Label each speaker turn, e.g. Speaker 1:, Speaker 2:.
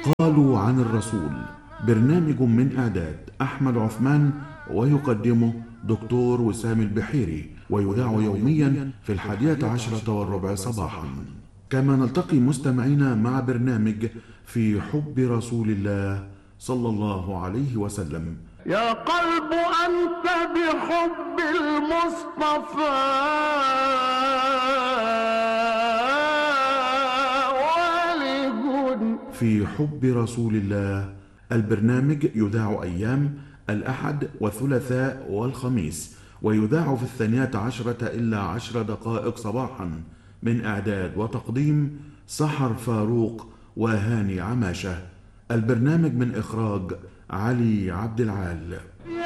Speaker 1: قالوا عن الرسول، برنامج من إعداد أحمد عثمان، ويقدمه دكتور وسام البحيري، ويذاع يوميا في 11:15 صباحا. كما نلتقي مستمعينا مع برنامج في حب رسول الله صلى الله عليه وسلم.
Speaker 2: يا قلب أنت بحب المصطفى والغن.
Speaker 1: في حب رسول الله، البرنامج يذاع أيام الأحد والثلاثاء والخميس، ويذاع في 12:10 صباحا، من إعداد وتقديم سحر فاروق وهاني عماشة. البرنامج من إخراج علي عبد العال.